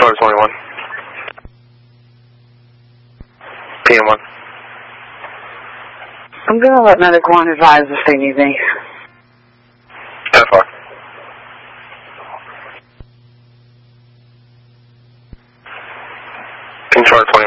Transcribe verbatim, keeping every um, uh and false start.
Controller twenty-one. P M one. I'm going to let Medic one advise if they need me. F R. Controller twenty-one.